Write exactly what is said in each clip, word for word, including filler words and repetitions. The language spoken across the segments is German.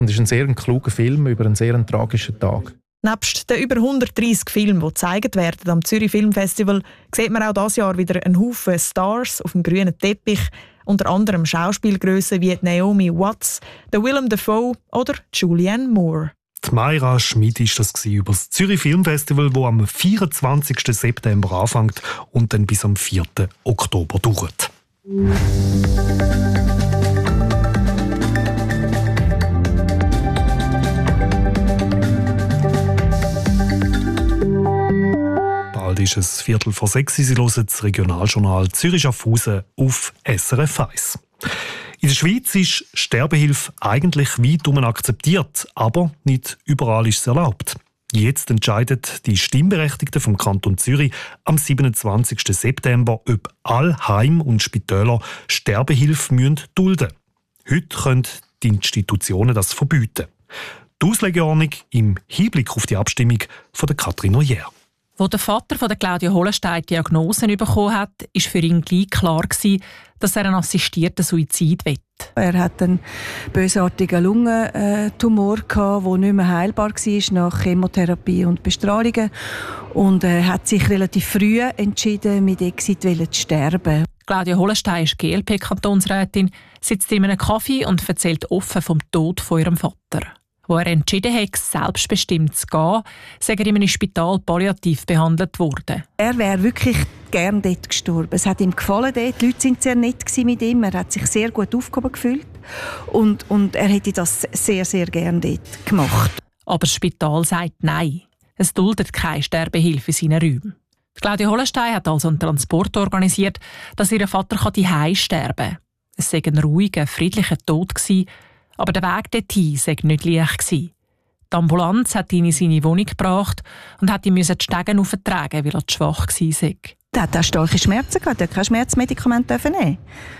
Und es ist ein sehr kluger Film über einen sehr tragischen Tag. Nebst den über hundertdreissig Filmen, die gezeigt werden am Zürich Filmfestival, sieht man auch dieses Jahr wieder einen Haufen Stars auf dem grünen Teppich, unter anderem Schauspielgrössen wie Naomi Watts, der Willem Dafoe oder Julianne Moore. Die Mayra Schmid war das über das Zürich Filmfestival, das am vierundzwanzigsten September anfängt und dann bis am vierten Oktober dauert. Bald ist es Viertel vor sechs. Sie hören das Regionaljournal Zürich-Schaffhausen auf S R F eins. In der Schweiz ist Sterbehilfe eigentlich weitum akzeptiert, aber nicht überall ist es erlaubt. Jetzt entscheiden die Stimmberechtigten vom Kanton Zürich am siebenundzwanzigsten September, ob alle Heim- und Spitäler Sterbehilfe dulden müssen. Heute können die Institutionen das verbieten. Die Auslegeordnung im Hinblick auf die Abstimmung von der Katrin Oyer. Als der Vater von der Claudia Hollenstein die Diagnose bekommen hat, war für ihn gleich klar, dass er einen assistierten Suizid will. Er hat einen bösartigen Lungentumor, der nicht mehr heilbar war nach Chemotherapie und Bestrahlungen. Und er hat sich relativ früh entschieden, mit Exit zu sterben. Claudia Hollenstein ist G L P-Kantonsrätin, sitzt in einem Kaffee und erzählt offen vom Tod von ihrem Vater. Wo er entschieden hat, selbstbestimmt zu gehen, sei er in einem Spital palliativ behandelt worden. Er wäre wirklich gern dort gestorben. Es hat ihm gefallen dort. Die Leute waren sehr nett mit ihm. Er hat sich sehr gut aufgehoben gefühlt. Und, und er hätte das sehr, sehr gern dort gemacht. Aber das Spital sagt nein. Es duldet keine Sterbehilfe in seinen Räumen. Claudia Hollenstein hat also einen Transport organisiert, dass ihr Vater zu Hause sterben kann. Es sei ein ruhiger, friedlicher Tod gewesen, aber der Weg dorthin sei nicht leicht gewesen. Die Ambulanz hat ihn in seine Wohnung gebracht und hat ihm die Stegen auftragen, weil er zu schwach war. Er hat auch starke Schmerzen gehabt, er konnte kein Schmerzmedikament nehmen.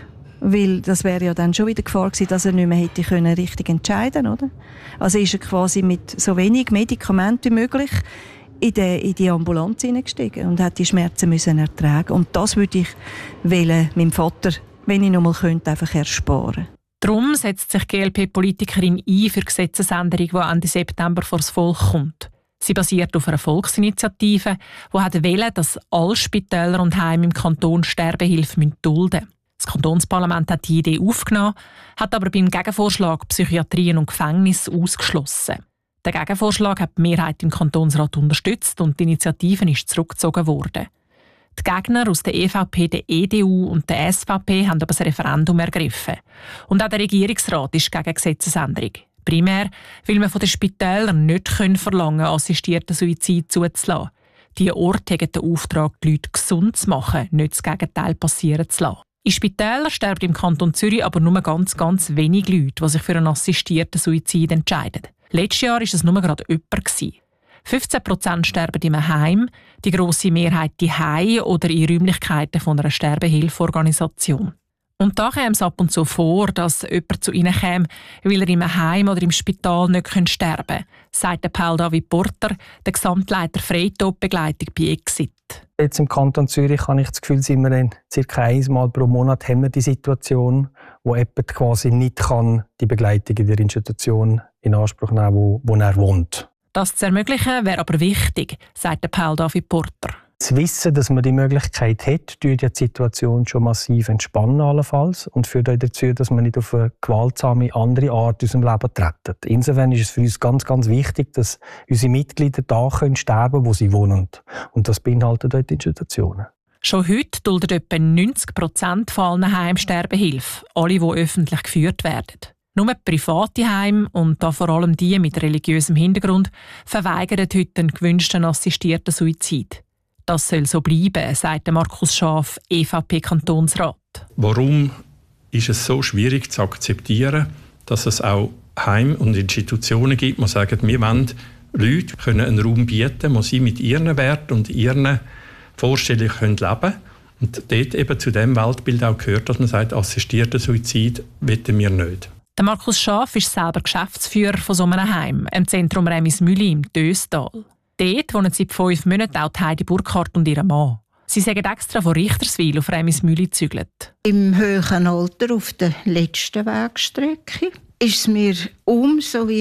Weil das wäre ja dann schon wieder Gefahr gewesen, dass er nicht mehr hätte können richtig entscheiden können, oder? Also ist er quasi mit so wenig Medikamenten wie möglich in die, in die Ambulanz hineingestiegen und hat die Schmerzen müssen ertragen. Und das würde ich wollen, meinem Vater, wenn ich noch mal könnte, einfach ersparen. Darum setzt sich G L P-Politikerin ein für die Gesetzesänderung, die Ende September vor das Volk kommt. Sie basiert auf einer Volksinitiative, die will, dass alle Spitäler und Heime im Kanton Sterbehilfe dulden müssen. Das Kantonsparlament hat die Idee aufgenommen, hat aber beim Gegenvorschlag Psychiatrien und Gefängnis ausgeschlossen. Der Gegenvorschlag hat die Mehrheit im Kantonsrat unterstützt und die Initiative ist zurückgezogen worden. Die Gegner aus der E V P, der E D U und der S V P haben aber das Referendum ergriffen. Und auch der Regierungsrat ist gegen Gesetzesänderung. Primär, weil man von den Spitälern nicht verlangen kann, assistierten Suizid zuzulassen. Diese Orte haben den Auftrag, die Leute gesund zu machen, nicht das Gegenteil passieren zu lassen. In Spitälern sterben im Kanton Zürich aber nur ganz, ganz wenige Leute, die sich für einen assistierten Suizid entscheiden. Letztes Jahr war es nur gerade jemand. fünfzehn Prozent sterben im Heim, die grosse Mehrheit die Heim oder in Räumlichkeiten von einer Sterbehilfeorganisation. Und da käme es ab und zu vor, dass jemand zu ihnen käme, weil er im Heim oder im Spital nicht sterben kann, sagt Paul David Porter, der Gesamtleiter Freitodbegleitung bei Exit. Jetzt im Kanton Zürich habe ich das Gefühl, sind wir circa einmal pro Monat haben wir die Situation, wo jemand quasi nicht kann, die Begleitung in der Institution in Anspruch nehmen kann, wo, wo er wohnt. Das zu ermöglichen wäre aber wichtig, sagt Paul David Porter. Das Wissen, dass man die Möglichkeit hat, tut die Situation schon massiv entspannen allenfalls und führt auch dazu, dass man nicht auf eine gewaltsame andere Art aus dem Leben treten. Insofern ist es für uns ganz, ganz wichtig, dass unsere Mitglieder da können sterben, wo sie wohnen. Und das beinhaltet auch die Institutionen. Schon heute dulden etwa neunzig Prozent von allen Heimen Sterbehilfe, alle, die öffentlich geführt werden. Nur private Heime, und da vor allem die mit religiösem Hintergrund, verweigern heute den gewünschten assistierten Suizid. Das soll so bleiben, sagt Markus Schaaf, E V P-Kantonsrat. Warum ist es so schwierig zu akzeptieren, dass es auch Heime und Institutionen gibt, die sagen, wir wollen Leute können einen Raum bieten, wo sie mit ihren Werten und ihren Vorstellungen leben können. Und dort eben zu dem Weltbild auch gehört, dass man sagt, assistierten Suizid wollen wir nicht. Der Markus Schaaf ist selber Geschäftsführer von so einem Heim, im Zentrum Remismühle im Döstal. Dort wohnen seit fünf Monaten auch Heidi Burkhardt und ihr Mann. Sie sind extra von Richterswil auf Remismühle gezügelt. Im höheren Alter auf der letzten Wegstrecke. ist es mir umso